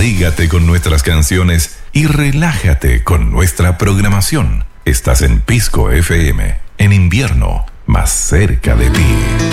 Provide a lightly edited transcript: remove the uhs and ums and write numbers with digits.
Abrígate con nuestras canciones y relájate con nuestra programación. Estás en Pisco FM, en invierno, más cerca de ti.